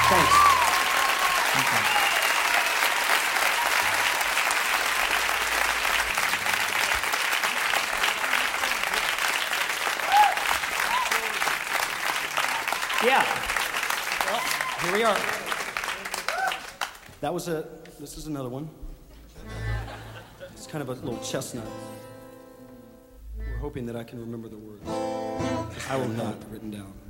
Thanks. Yeah. Well, here we are. This is another one. It's kind of a little chestnut. We're hoping that I can remember the words. I will not, written down.